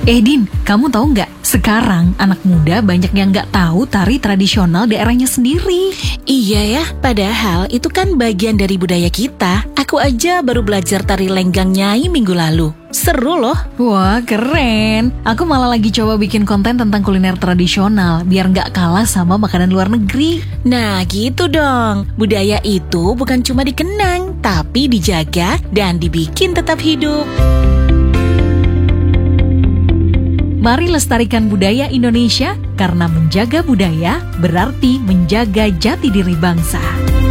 Din, kamu tahu nggak? Sekarang anak muda banyak yang nggak tahu tari tradisional daerahnya sendiri. Iya ya, padahal itu kan bagian dari budaya kita. Aku aja baru belajar tari lenggang Nyai minggu lalu. Seru loh. Wah, keren. Aku malah lagi coba bikin konten tentang kuliner tradisional, biar nggak kalah sama makanan luar negeri. Nah gitu dong, budaya itu bukan cuma dikenang, tapi dijaga dan dibikin tetap hidup. Mari lestarikan budaya Indonesia, karena menjaga budaya berarti menjaga jati diri bangsa.